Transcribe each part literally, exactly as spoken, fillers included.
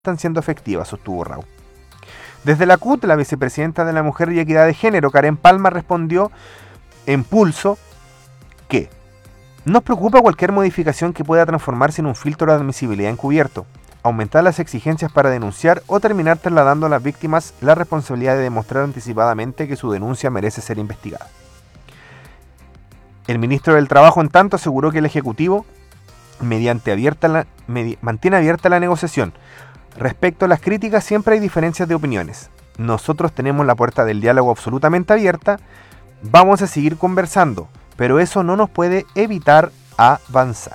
están siendo efectivas, sostuvo Rau. Desde la C U T, la vicepresidenta de la Mujer y Equidad de Género, Karen Palma, respondió en Pulso que nos preocupa cualquier modificación que pueda transformarse en un filtro de admisibilidad encubierto, aumentar las exigencias para denunciar o terminar trasladando a las víctimas la responsabilidad de demostrar anticipadamente que su denuncia merece ser investigada. El ministro del Trabajo, en tanto, aseguró que el Ejecutivo mediante abierta la, medi, mantiene abierta la negociación. Respecto a las críticas, siempre hay diferencias de opiniones. Nosotros tenemos la puerta del diálogo absolutamente abierta. Vamos a seguir conversando, pero eso no nos puede evitar avanzar.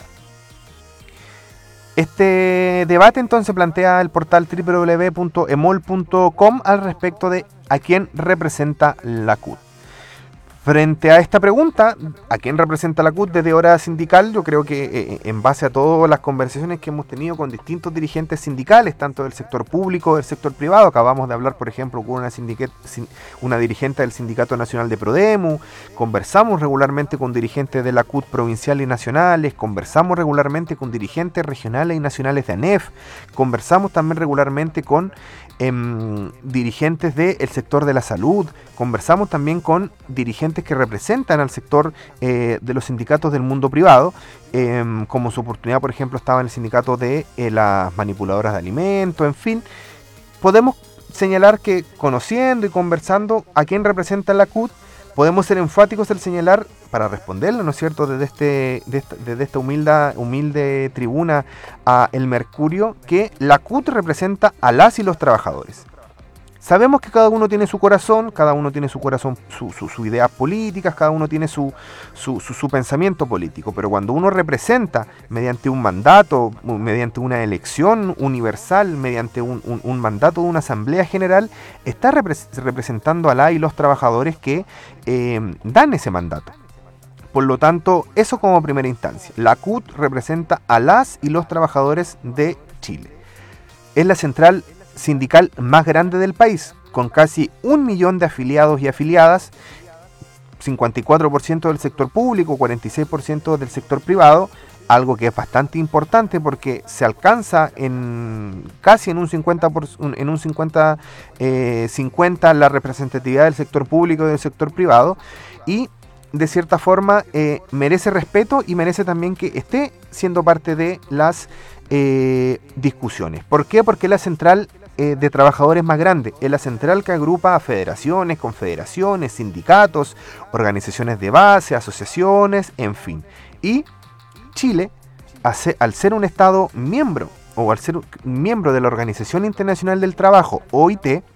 Este debate entonces plantea el portal doble u doble u doble u punto emol punto com al respecto de a quién representa la C U T. Frente a esta pregunta, ¿a quién representa la C U T desde Hora Sindical? Yo creo que eh, en base a todas las conversaciones que hemos tenido con distintos dirigentes sindicales, tanto del sector público, del sector privado, acabamos de hablar, por ejemplo, con una, una dirigente del Sindicato Nacional de Prodemu, conversamos regularmente con dirigentes de la C U T provincial y nacionales, conversamos regularmente con dirigentes regionales y nacionales de ANEF, conversamos también regularmente con eh, dirigentes del sector de la salud, conversamos también con dirigentes que representan al sector eh, de los sindicatos del mundo privado, eh, como su oportunidad, por ejemplo, estaba en el sindicato de eh, las manipuladoras de alimentos, en fin. Podemos señalar que conociendo y conversando a quién representa la C U T, podemos ser enfáticos al señalar, para responderle, ¿no es cierto?, desde, este, desde esta, desde esta humilde, humilde tribuna a El Mercurio, que la C U T representa a las y los trabajadores. Sabemos que cada uno tiene su corazón, cada uno tiene su corazón, sus su, su ideas políticas, cada uno tiene su, su, su, su pensamiento político, pero cuando uno representa mediante un mandato, mediante una elección universal, mediante un, un, un mandato de una asamblea general, está repre- representando a la y los trabajadores que eh, dan ese mandato. Por lo tanto, eso como primera instancia. La C U T representa a las y los trabajadores de Chile. Es la central sindical más grande del país, con casi un millón de afiliados y afiliadas, cincuenta y cuatro por ciento del sector público, cuarenta y seis por ciento del sector privado, algo que es bastante importante porque se alcanza en casi en un cincuenta por ciento, en un cincuenta, eh, cincuenta la representatividad del sector público y del sector privado, y de cierta forma eh, merece respeto y merece también que esté siendo parte de las eh, discusiones. ¿Por qué? Porque la central eh, de trabajadores más grande, es la central que agrupa a federaciones, confederaciones, sindicatos, organizaciones de base, asociaciones, en fin. Y Chile, al ser un Estado miembro, o al ser miembro de la Organización Internacional del Trabajo, O I T,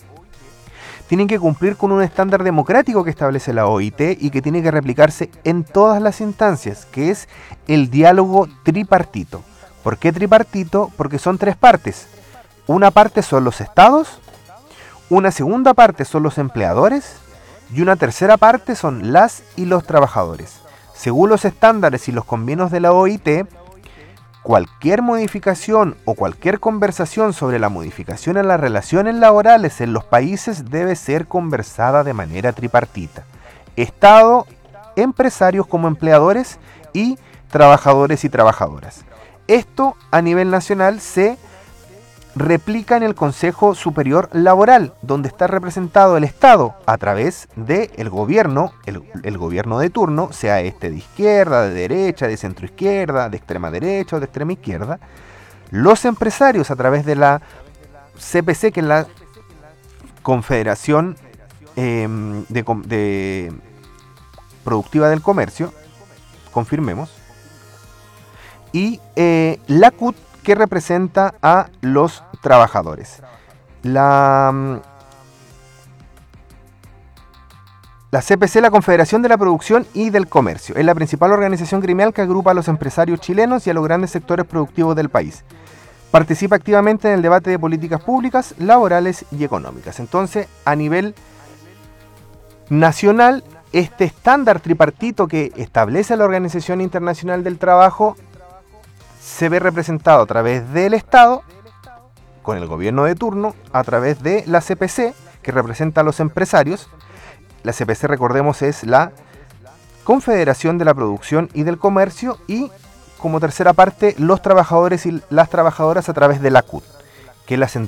tienen que cumplir con un estándar democrático que establece la O I T y que tiene que replicarse en todas las instancias, que es el diálogo tripartito. ¿Por qué tripartito? Porque son tres partes. Una parte son los estados, una segunda parte son los empleadores y una tercera parte son las y los trabajadores. Según los estándares y los convenios de la O I T, cualquier modificación o cualquier conversación sobre la modificación en las relaciones laborales en los países debe ser conversada de manera tripartita. Estado, empresarios como empleadores y trabajadores y trabajadoras. Esto a nivel nacional se replica en el Consejo Superior Laboral, donde está representado el Estado a través del gobierno, el, el gobierno de turno, sea este de izquierda, de derecha, de centro izquierda, de extrema derecha o de extrema izquierda, los empresarios a través de la C P C, que es la Confederación eh, de, de Productiva del Comercio, confirmemos, y eh, la C U T, que representa a los trabajadores. La, la C P C, la Confederación de la Producción y del Comercio, es la principal organización gremial que agrupa a los empresarios chilenos y a los grandes sectores productivos del país. Participa activamente en el debate de políticas públicas, laborales y económicas. Entonces, a nivel nacional, este estándar tripartito que establece la Organización Internacional del Trabajo se ve representado a través del Estado, con el gobierno de turno, a través de la C P C, que representa a los empresarios. La C P C, recordemos, es la Confederación de la Producción y del Comercio, y como tercera parte, los trabajadores y las trabajadoras a través de la C U T, que las